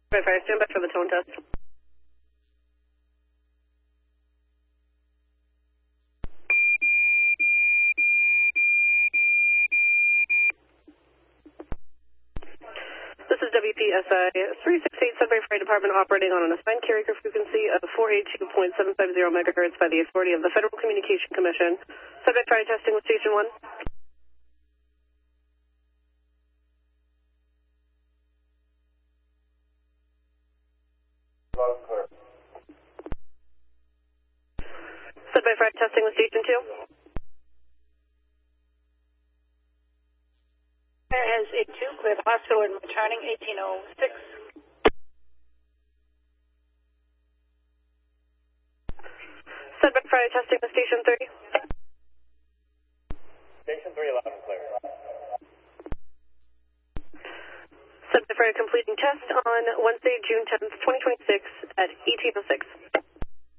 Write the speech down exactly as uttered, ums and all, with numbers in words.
Right, fire, stand by for the tone test. This is W P S I three six eight Sudbury Fire Department operating on an assigned carrier frequency of four eighty-two point seven five zero megahertz by the authority of the Federal Communication Commission. Subject fire testing with Station one. Sudbury Fire testing with Station two. Fire has eight two, clear the hospital and returning eighteen oh six. Sudbury Fire testing with Station three. Station three, loud and clear. Sudbury Fire completing test on Wednesday, June tenth, twenty twenty-six at